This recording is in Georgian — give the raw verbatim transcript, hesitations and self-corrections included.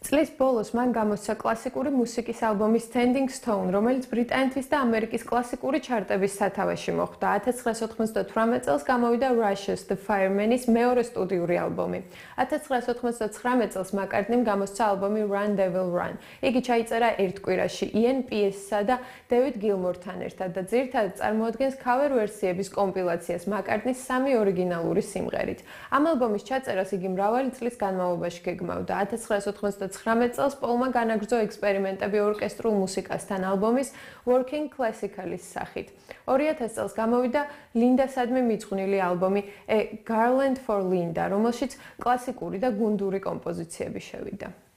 წლის ბოლოს მან გამოსცა კლასიკური მუსიკის ალბომი Standing Stone, რომელიც ბრიტანეთის და ამერიკის კლასიკური ჩარტების სათავეში მოხვდა. ათას ცხრაას ოთხმოცდათვრამეტ წელს გამოვიდა Rush's The Fireman-ის მეორე სტუდიური ალბომი. ათას ცხრაას ოთხმოცდათხრამეტ წელს McCartney-მ გამოსცა ალბომი Run Devil Run. იგი ჩაიწერა ერთ კვირაში Ian Pearce-სა და David Gilmour-თან ერთად და ძირითადად წარმოადგენს cover ვერსიების კომპილაციას McCartney-ის სამი ორიგინალური სიმღერით. ამ ალბომის ჩაწერას იგი მრავალი წლის განმავლობაში გეგმავდა. ათას ცხრაას ოთხმოცდათხრამეტ წელს პოლმა განაგრძო ექსპერიმენტები ორკესტრულ მუსიკასთან ალბომის Working Classical-ის სახით. ორი ათას წელს გამოვიდა ლინდასადმი მიძღვნილი ალბომი A Garland for Linda, რომელშიც კლასიკური და გუნდური კომპოზიციები შევიდა.